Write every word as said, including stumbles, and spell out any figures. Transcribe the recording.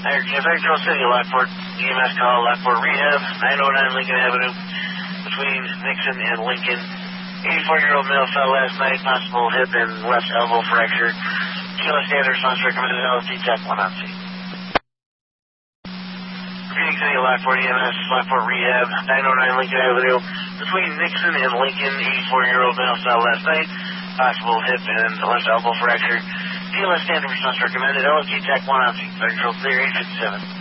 Central City, Lockport, E M S call, Lockport Rehab, nine oh nine Lincoln Avenue, between Nixon and Lincoln. eighty-four-year-old male fell last night, possible hip and left elbow fracture. Kilo standard response recommended L S D check, one on scene. Phoenix City, Lockport E M S, Lockport Rehab, nine oh nine Lincoln Avenue, between Nixon and Lincoln. eighty-four-year-old male fell last night, possible hip and left elbow fracture. Kilo standard response recommended L S D check, one on scene. Central clear, eight fifty-seven.